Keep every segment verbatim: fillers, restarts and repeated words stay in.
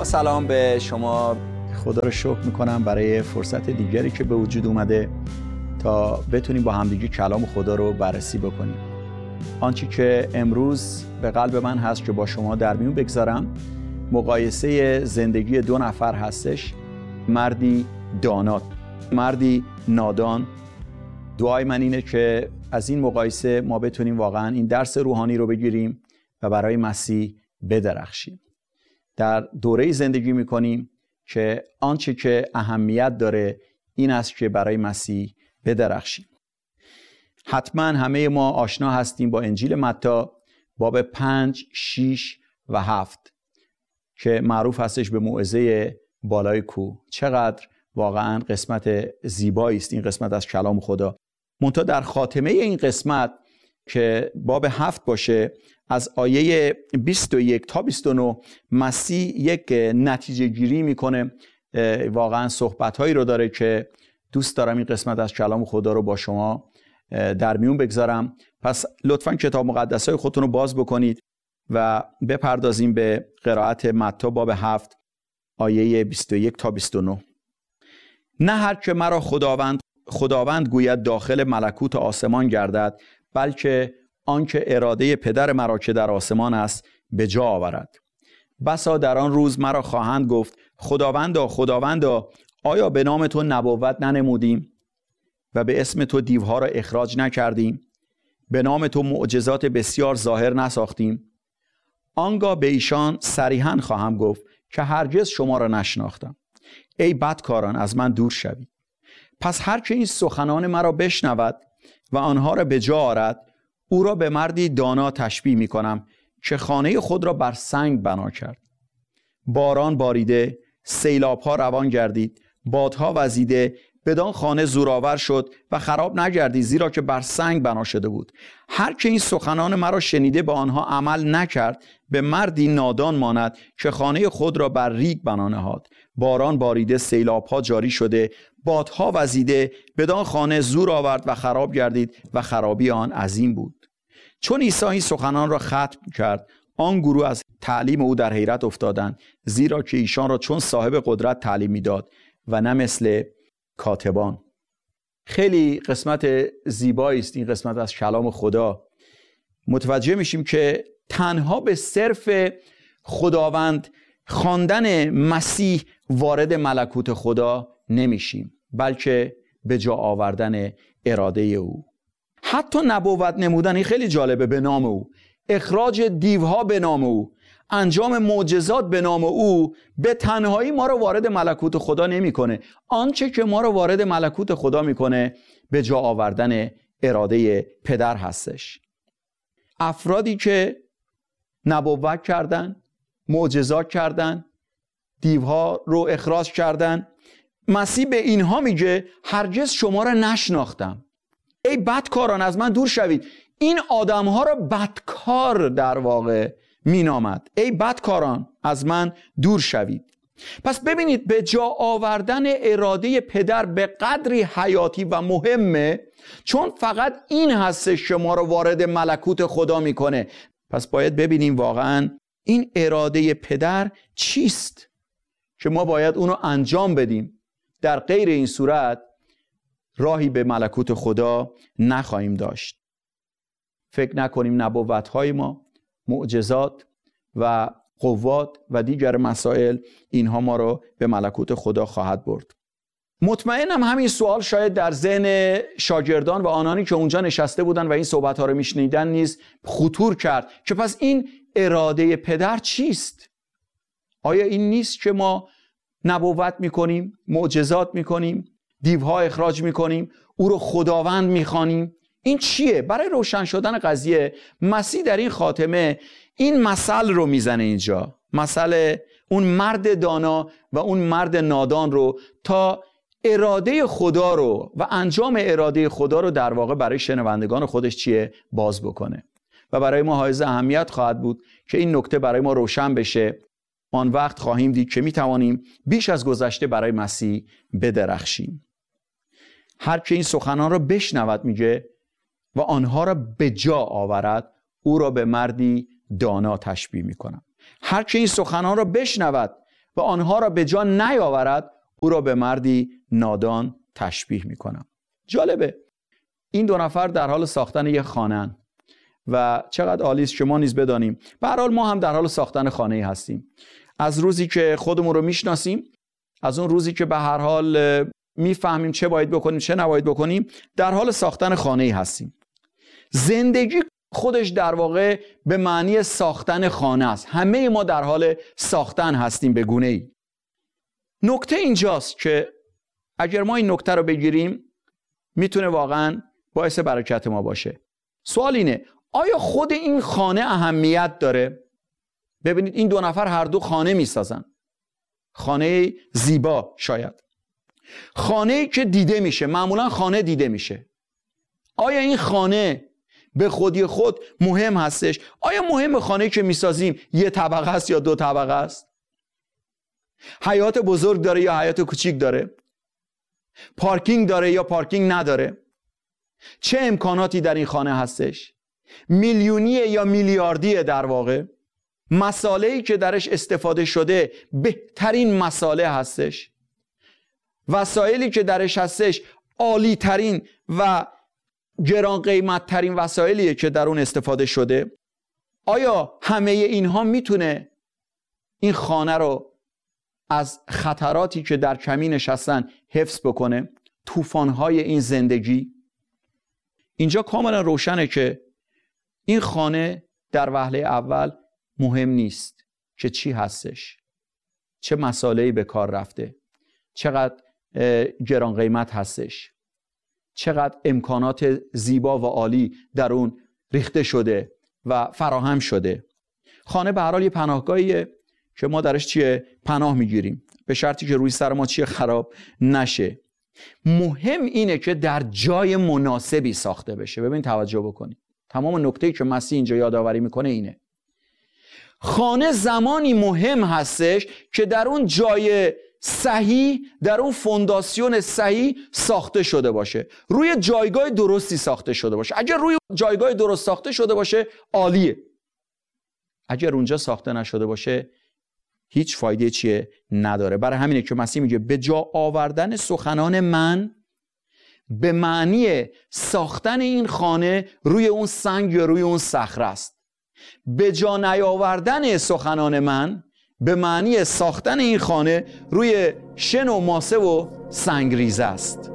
سلام به شما. خدا رو شکر میکنم برای فرصت دیگری که به وجود اومده تا بتونیم با همدیگه کلام خدا رو بررسی بکنیم. آنچه که امروز به قلب من هست که با شما در میون بگذارم مقایسه زندگی دو نفر هستش، مردی دانا، مردی نادان. دعای من اینه که از این مقایسه ما بتونیم واقعا این درس روحانی رو بگیریم و برای مسیح بدرخشیم. در دوره زندگی میکنیم که آنچه که اهمیت داره این است که برای مسیح بدرخشیم. حتما همه ما آشنا هستیم با انجیل متی باب پنج، شیش و هفت که معروف هستش به موعظه بالای کوه. چقدر واقعا قسمت زیبایی است این قسمت از کلام خدا. منتها در خاتمه این قسمت که باب هفت باشه، از آیه بیست و یک تا بیست و نه مسیح یک نتیجه گیری میکنه. واقعا صحبتهایی رو داره که دوست دارم این قسمت از کلام خدا رو با شما در میون بگذارم. پس لطفاً کتاب مقدس های خودتون رو باز بکنید و بپردازیم به قرائت متی باب هفت آیه بیست و یک تا بیست و نه. نه هر که مرا خداوند خداوند گوید داخل ملکوت آسمان گردد، بلکه آنکه اراده پدر مرا که در آسمان است به جا آورد. بسا در آن روز مرا خواهند گفت خداوندا خداوندا، آیا به نام تو نبوت ننمودیم و به اسم تو دیوها را اخراج نکردیم، به نام تو معجزات بسیار ظاهر نساختیم؟ آنگاه به ایشان صریحاً خواهم گفت که هرگز شما را نشناختم. ای بدکاران، از من دور شوید. پس هر که این سخنان مرا بشنود و آنها را به جا آورد، او را به مردی دانا تشبیه می کنم که خانه خود را بر سنگ بنا کرد. باران باریده، سیلاب‌ها روان گردید، بادها وزیده، بدان خانه زورآور شد و خراب نگردید، زیرا که بر سنگ بنا شده بود. هر که این سخنان مرا شنیده با آنها عمل نکرد، به مردی نادان ماند که خانه خود را بر ریگ بنا نهاد. باران باریده، سیلاب‌ها جاری شده، بادها وزیده، بدان خانه زور آورد و خراب گردید و خرابی آن عظیم بود. چون عیسی این سخنان را ختم کرد، آن گروه از تعلیم او در حیرت افتادند، زیرا که ایشان را چون صاحب قدرت تعلیم می‌داد و نه مثل کاتبان. خیلی قسمت زیبایی است این قسمت از کلام خدا. متوجه میشیم که تنها به صرف خداوند خواندن مسیح وارد ملکوت خدا نمیشیم، بلکه به جا آوردن اراده او. حتی نبوت نمودن، این خیلی جالبه، به نام او، اخراج دیوها به نام او، انجام معجزات به نام او به تنهایی ما رو وارد ملکوت خدا نمیکنه. آنچه که ما رو وارد ملکوت خدا میکنه به جا آوردن اراده پدر هستش. افرادی که نبوت کردن، معجزات کردن، دیوها رو اخراج کردن، مسیح به اینها میگه هرگز شما را نشناختم. ای بدکاران، از من دور شوید. این آدمها را بدکار در واقع مینامد. ای بدکاران، از من دور شوید. پس ببینید، به جا آوردن اراده پدر به قدری حیاتی و مهمه، چون فقط این هستش که ما رو وارد ملکوت خدا میکنه. پس باید ببینیم واقعا این اراده پدر چیست که ما باید اونو انجام بدیم. در غیر این صورت راهی به ملکوت خدا نخواهیم داشت. فکر نکنیم نبوت‌های ما، معجزات و قوات و دیگر مسائل اینها ما رو به ملکوت خدا خواهد برد. مطمئنم همین سوال شاید در ذهن شاگردان و آنانی که اونجا نشسته بودن و این صحبت‌ها رو میشنیدن نیز خطور کرد که پس این اراده پدر چیست؟ آیا این نیست که ما نبوت میکنیم، معجزات میکنیم، دیوها اخراج میکنیم، او رو خداوند میخوانیم؟ این چیه؟ برای روشن شدن قضیه مسیح در این خاتمه این مثل رو میزنه اینجا، مثل اون مرد دانا و اون مرد نادان رو، تا اراده خدا رو و انجام اراده خدا رو در واقع برای شنوندگان خودش چیه؟ باز بکنه. و برای ما حائز اهمیت خواهد بود که این نکته برای ما روشن بشه. آن وقت خواهیم دید که میتوانیم بیش از گذشته برای مسیح بدرخشیم. هر که این سخنان را بشنود، میگه، و آنها را به جا آورد، او را به مردی دانا تشبیه میکنم. هر که این سخنان را بشنود و آنها را به جا نیاورد، او را به مردی نادان تشبیه میکنم. جالبه، این دو نفر در حال ساختن یک خانه‌اند و چقدر عالی است که ما نیز بدانیم به هر حال ما هم در حال ساختن خانه‌ای هستیم. از روزی که خودمون رو میشناسیم، از اون روزی که به هر حال میفهمیم چه باید بکنیم چه نباید بکنیم، در حال ساختن خانه‌ای هستیم. زندگی خودش در واقع به معنی ساختن خانه است. همه ما در حال ساختن هستیم به گونه‌ای. نکته اینجاست که اگر ما این نکته رو بگیریم میتونه واقعا باعث برکت ما باشه. سوال اینه، آیا خود این خانه اهمیت داره؟ ببینید این دو نفر هر دو خانه میسازن، خانه زیبا، شاید خانه‌ای که دیده میشه. معمولا خانه دیده میشه. آیا این خانه به خودی خود مهم هستش؟ آیا مهم خانه‌ای که میسازیم یه طبقه است یا دو طبقه است؟ حیاط بزرگ داره یا حیاط کوچیک داره؟ پارکینگ داره یا پارکینگ نداره؟ چه امکاناتی در این خانه هستش؟ میلیونیه یا میلیاردیه؟ در واقع مصالحی که درش استفاده شده بهترین مصالح هستش؟ وسایلی که درش هستش عالی ترین و گران قیمت ترین وسایلیه که در اون استفاده شده؟ آیا همه اینها میتونه این خانه رو از خطراتی که در کمینش هستن حفظ بکنه؟ طوفان‌های این زندگی؟ اینجا کاملا روشنه که این خانه در وهله اول مهم نیست که چی هستش، چه مصالحی به کار رفته، چقدر گران قیمت هستش، چقدر امکانات زیبا و عالی در اون ریخته شده و فراهم شده. خانه به هر حال یه پناهگاهیه که ما درش چیه پناه میگیریم، به شرطی که روی سر ما چیه خراب نشه. مهم اینه که در جای مناسبی ساخته بشه. ببین توجه بکنید، تمام نکته‌ای که مسیح اینجا یادآوری میکنه اینه. خانه زمانی مهم هستش که در اون جای صحیح، در اون فونداسیون صحیح ساخته شده باشه، روی جایگاه درستی ساخته شده باشه. اگر روی جایگاه درست ساخته شده باشه عالیه، اگر اونجا ساخته نشده باشه هیچ فایده چیه نداره. برای همینه که مسیح میگه به جا آوردن سخنان من به معنی ساختن این خانه روی اون سنگ یا روی اون صخره است. به جا نیاوردن سخنان من به معنی ساختن این خانه روی شن و ماسه و سنگریزه است.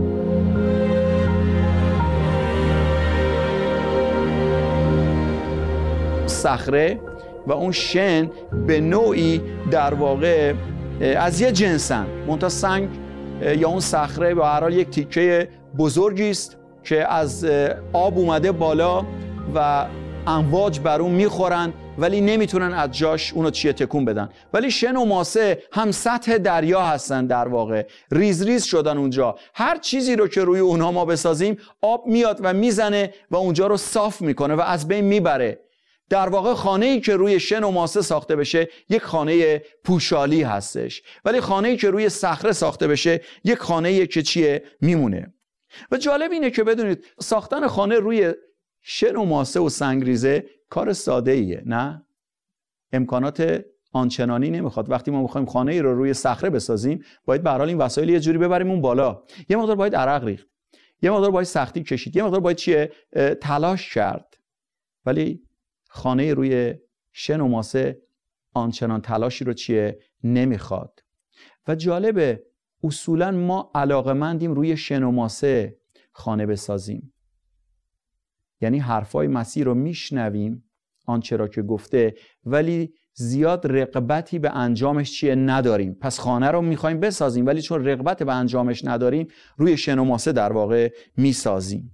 صخره و اون شن به نوعی در واقع از یه جنسن، منتها سنگ یا اون صخره به هر حال یک تیکه بزرگی است که از آب اومده بالا و امواج بر اون میخورن ولی نمیتونن از جاش اونو چیه تکون بدن. ولی شن و ماسه هم سطح دریا هستن، در واقع ریز ریز شدن اونجا. هر چیزی رو که روی اونها ما بسازیم آب میاد و میزنه و اونجا رو صاف میکنه و از بین میبره. در واقع خانه‌ای که روی شن و ماسه ساخته بشه یک خانه پوشالی هستش، ولی خانه‌ای که روی صخره ساخته بشه یک خانه‌ای که چیه میمونه. و جالب اینه که بدونید ساختن خانه روی شن و ماسه و سنگریزه کار ساده ایه، نه؟ امکانات آنچنانی نمیخواد. وقتی ما میخوایم خانه ای رو روی صخره بسازیم باید به هر حال این وسایل یه جوری ببریم اون بالا، یه مقدار باید عرق ریخت، یه مقدار باید سختی کشید، یه مقدار باید چیه تلاش کرد. ولی خانه روی شن و ماسه آنچنان تلاشی رو چیه نمیخواد. و جالبه اصولا ما علاقمندیم روی شن و ماسه خانه بسازیم، یعنی حرفای مسیح رو میشنویم آنچه را که گفته ولی زیاد رغبتی به انجامش چیه نداریم. پس خانه رو میخوایم بسازیم ولی چون رغبت به انجامش نداریم روی شن و ماسه در واقع میسازیم.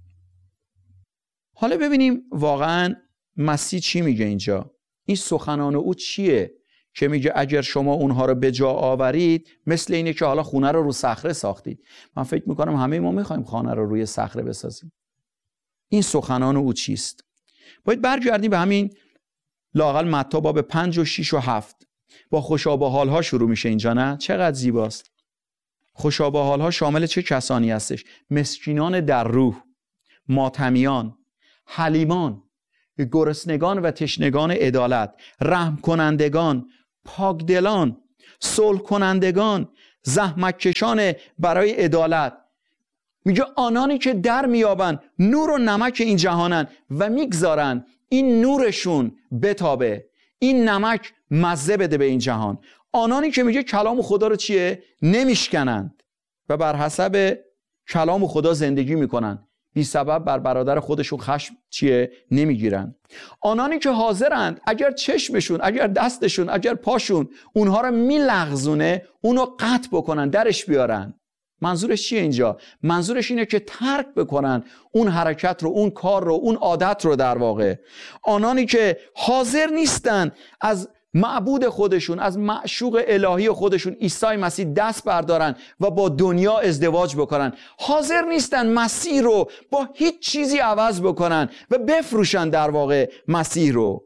حالا ببینیم واقعا مسیح چی میگه اینجا. این سخنان او چیه که میگه اگر شما اونها رو به جا آورید مثل اینه که حالا خونه رو رو صخره ساختید. من فکر میکنم همه ما میخوایم خانه رو روی صخره بسازیم. این سخنان او چیست؟ باید برگردیم به همین لااقل متی باب پنج و شیش و هفت. با خوشا به حالها شروع میشه اینجا، نه؟ چقدر زیباست. خوشا به حالها شامل چه کسانی هستش؟ مسکینان در روح، ماتمیان، حلیمان، گرسنگان و تشنگان عدالت، رحم کنندگان، پاکدلان، صلح کنندگان، زحمت کشان برای عدالت. میگه آنانی که در میابن نور و نمک این جهانن و میگذارن این نورشون بتابه، این نمک مزه بده به این جهان. آنانی که میگه کلام خدا رو چیه؟ نمیشکنند و بر حسب کلام خدا زندگی میکنن، بی سبب بر برادر خودشون خشم چیه؟ نمیگیرن. آنانی که حاضرند اگر چشمشون، اگر دستشون، اگر پاشون اونها رو میلغزونه، اونو قطع بکنن، درش بیارن. منظورش چیه اینجا؟ منظورش اینه که ترک بکنن اون حرکت رو، اون کار رو، اون عادت رو. در واقع آنانی که حاضر نیستن از معبود خودشون، از معشوق الهی خودشون عیسی مسیح دست بردارن و با دنیا ازدواج بکنن، حاضر نیستن مسیح رو با هیچ چیزی عوض بکنن و بفروشن در واقع مسیح رو.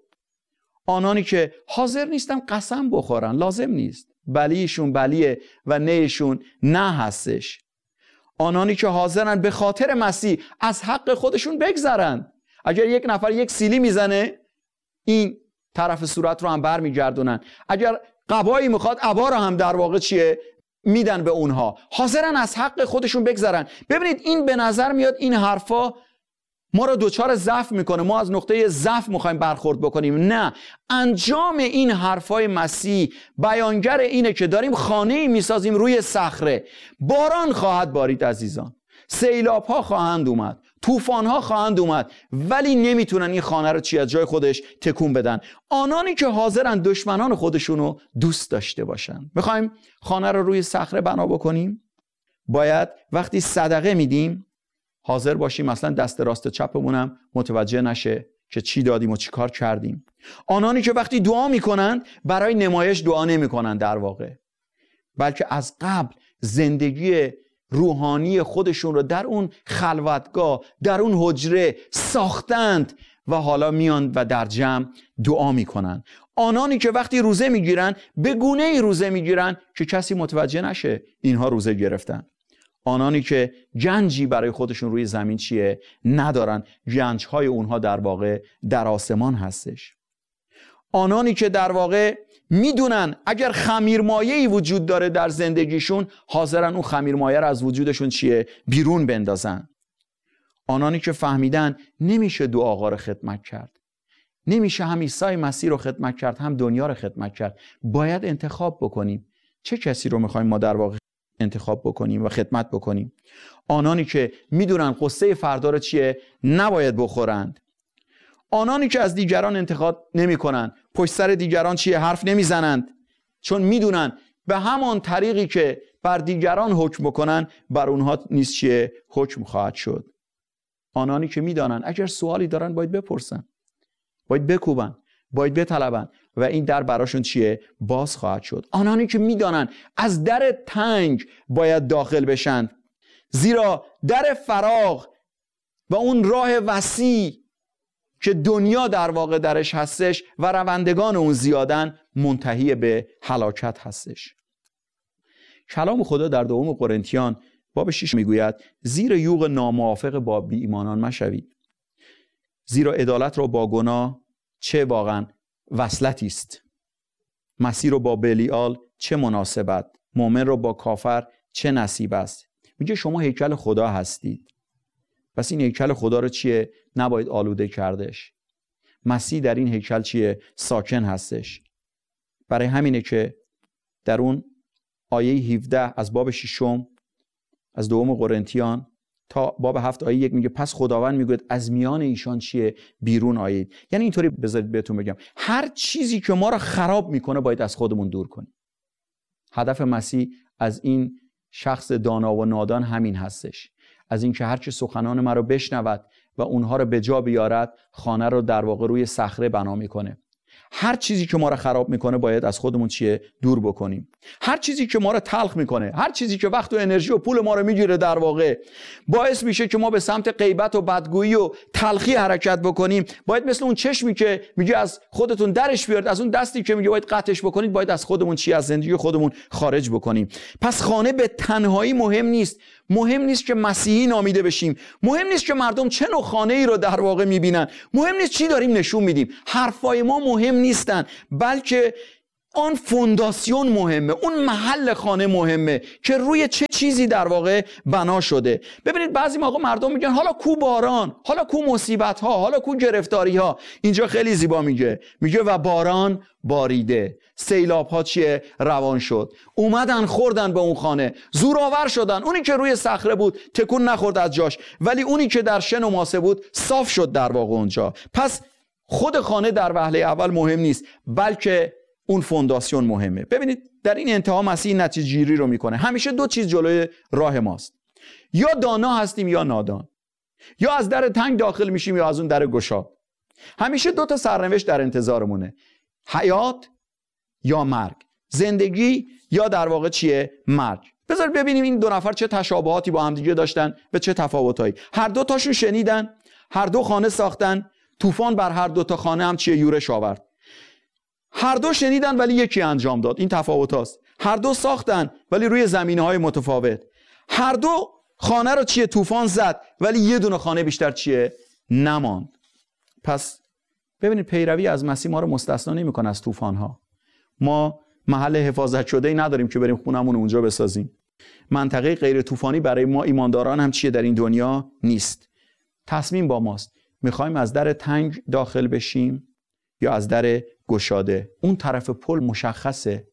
آنانی که حاضر نیستن قسم بخورن، لازم نیست، بلیشون بلیه و نهشون نه هستش. آنانی که حاضرن به خاطر مسیح از حق خودشون بگذرن. اگر یک نفر یک سیلی میزنه، این طرف صورت رو هم بر میگردونن. اگر قبایی میخواد، عبا رو هم در واقع چیه؟ میدن به اونها. حاضرن از حق خودشون بگذرن. ببینید این به نظر میاد این حرفا ما رو دوچار ضعف میکنه، ما از نقطه ضعف میخوایم برخورد بکنیم. نه، انجام این حرفای مسیح بیانگر اینه که داریم خانه‌ای میسازیم روی صخره. باران خواهد بارید عزیزان، سیلاب ها خواهند اومد، طوفان ها خواهند اومد، ولی نمیتونن این خانه رو چی از جای خودش تکون بدن. آنانی که حاضرن دشمنان خودشونو دوست داشته باشن. میخوایم خانه رو روی صخره بنا بکنیم، باید وقتی صدقه میدیم حاضر باشیم مثلا دست راست چپمونم متوجه نشه که چی دادیم و چی کار کردیم. آنانی که وقتی دعا میکنن برای نمایش دعا نمیکنن در واقع، بلکه از قبل زندگی روحانی خودشون رو در اون خلوتگاه، در اون حجره ساختند و حالا میان و در جمع دعا میکنن. آنانی که وقتی روزه میگیرن به گونه ای روزه میگیرن که کسی متوجه نشه اینها روزه گرفتن. آنانی که گنجی برای خودشون روی زمین چیه؟ ندارن. گنجهای اونها در واقع در آسمان هستش. آنانی که در واقع میدونن اگر خمیرمایه‌ای وجود داره در زندگیشون، حاضرن اون خمیرمایه رو از وجودشون چیه؟ بیرون بندازن. آنانی که فهمیدن نمیشه دو آقا رو خدمت کرد، نمیشه هم عیسی مسیح رو خدمت کرد هم دنیا رو خدمت کرد، باید انتخاب بکنیم چه کسی رو میخوایم ما در واقع انتخاب بکنیم و خدمت بکنیم. آنانی که میدونن قصه فردا رو چیه؟ نباید بخورند. آنانی که از دیگران انتقاد نمی کنند، پشت سر دیگران چیه؟ حرف نمی زنند، چون میدونن به همان طریقی که بر دیگران حکم بکنن بر اونها نیز چیه؟ حکم خواهد شد. آنانی که میدانن اگر سوالی دارن باید بپرسن، باید بکوبن، باید بطلبن و این در براشون چیه؟ باز خواهد شد. آنانی که میدانن از در تنگ باید داخل بشن، زیرا در فراغ و اون راه وسیع که دنیا در واقع درش هستش و روندگان اون زیادن منتهی به هلاکت هستش. کلام خدا در دوم قرنتیان باب شش میگوید زیر یوغ ناموافق با بی ایمانان مشوید، زیرا عدالت را با گناه چه واقعا وصلتی است، مسیح رو با بلیال چه مناسبت، مؤمن رو با کافر چه نصیب است. میگه شما هیکل خدا هستید، پس این هیکل خدا رو چیه؟ نباید آلوده کردش. مسیح در این هیکل چیه؟ ساکن هستش. برای همینه که در اون آیه هفده از باب ششم از دوم قرنتیان تا باب هفت آیه یک میگه پس خداوند میگه از میان ایشان چیه؟ بیرون آیید. یعنی اینطوری بذارید بهتون بگم، هر چیزی که ما رو خراب میکنه باید از خودمون دور کنیم. هدف مسیح از این شخص دانا و نادان همین هستش، از این که هر چه سخنان ما رو بشنود و اونها رو به جا بیارد، خانه رو در واقع روی صخره بنا میکنه. هر چیزی که ما رو خراب میکنه باید از خودمون چیه؟ دور بکنیم. هر چیزی که ما رو تلخ میکنه، هر چیزی که وقت و انرژی و پول ما رو میگیره، در واقع باعث میشه که ما به سمت غیبت و بدگویی و تلخی حرکت بکنیم، باید مثل اون چشمی که میگه از خودتون درش بیارید، از اون دستی که میگه باید قطعش بکنید، باید از خودمون چی؟ از زندگی خودمون خارج بکنیم. پس خانه به تنهایی مهم نیست. مهم نیست که مسیحی نامیده بشیم، مهم نیست که مردم چه نوع خانه‌ای رو در واقع میبینن، مهم نیست چی داریم نشون میدیم، حرفای ما مهم نیستن، بلکه آن فونداسیون مهمه، اون محل خانه مهمه که روی چه چیزی در واقع بنا شده. ببینید بعضی موقع مردم میگن حالا کو باران، حالا کو مصیبت ها، حالا کو گرفتاری ها. اینجا خیلی زیبا میگه، میگه و باران باریده، سیلاب ها چیه؟ روان شد. اومدن خوردن به اون خانه، زورآور شدن. اونی که روی صخره بود تکون نخورد از جاش، ولی اونی که در شن و ماسه بود صاف شد در واقع اونجا. پس خود خانه در وهله اول مهم نیست، بلکه اون فونداسیون مهمه. ببینید در این انتها مسیح نتیجه گیری رو میکنه. همیشه دو چیز جلوی راه ماست، یا دانا هستیم یا نادان، یا از در تنگ داخل میشیم یا از اون در گشاد. همیشه دو تا سرنوشت در انتظارمونه، حیات یا مرگ، زندگی یا در واقع چیه؟ مرگ. بذار ببینیم این دو نفر چه تشابهاتی با هم دیگه داشتن و چه تفاوتایی. هر دو تاشون شنیدن، هر دو خانه ساختن، طوفان بر هر دو تا خانه هم چیه؟ یورش آورد. هر دو شنیدن ولی یکی انجام داد. این تفاوت هاست. هر دو ساختن ولی روی زمینه‌های متفاوت. هر دو خانه رو چیه؟ طوفان زد، ولی یه دونه خانه بیشتر چیه؟ نماند. پس ببینید پیروی از مسیح ما رو مستثنا نمی‌کنه از طوفان‌ها. ما محل حفاظت شده ای نداریم که بریم خونمون اونجا بسازیم. منطقه غیر طوفانی برای ما ایمانداران هم چیه در این دنیا نیست. تصمیم با ماست. می‌خوایم از در تنگ داخل بشیم یا از در گشاده. اون طرف پل مشخصه.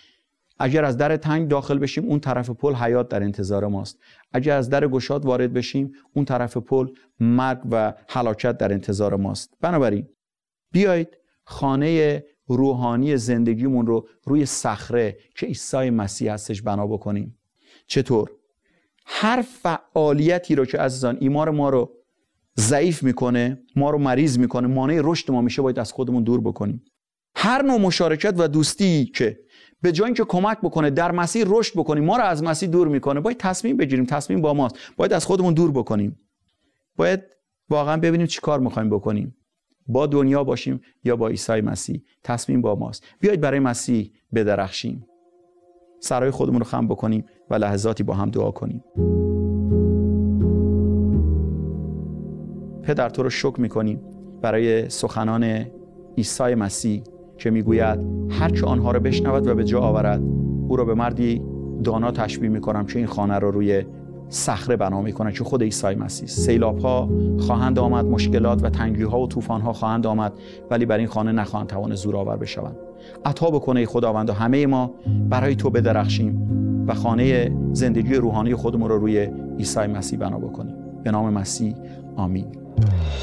اگر از در تنگ داخل بشیم اون طرف پل حیات در انتظار ماست. اگر از در گشاد وارد بشیم اون طرف پل مرگ و هلاکت در انتظار ماست. بنابراین بیایید خانه روحانی زندگیمون رو روی صخره که عیسی مسیح هستش بنا بکنیم. چطور؟ هر فعالیتی رو که عزیزان ایمان ما رو ضعیف میکنه، ما رو مریض میکنه، مانع رشد ما میشه، باید از خودمون دور بکنیم. هر نوع مشارکت و دوستی که به جای اینکه کمک بکنه در مسیر رشد بکنیم ما رو از مسیر دور میکنه، باید تصمیم بگیریم. تصمیم با ماست. باید از خودمون دور بکنیم. باید واقعا ببینیم چی کار میخوایم بکنیم، با دنیا باشیم یا با عیسی مسیح. تصمیم با ماست. بیایید برای مسیح بدرخشیم، سرای خودمون رو خم بکنیم و لحظاتی با هم دعا کنیم. پدر تو رو شکر میکنیم برای سخنان عیسی مسیح که میگوید هر که آنها رو بشنود و به جا آورد او رو به مردی دانا تشبیه میکنم که این خانه رو روی صخره بنا میکنه که خود عیسی مسیح. سیلاب ها خواهند آمد، مشکلات و تنگی ها و طوفان ها خواهند آمد، ولی بر این خانه نخواهند توان زورآور بشوند. عطا بکنه ای خداوند و همه ما برای تو بدرخشیم و خانه زندگی روحانی خودمون رو روی عیسی مسیح بنا بکنیم. به نام مسیح آمین.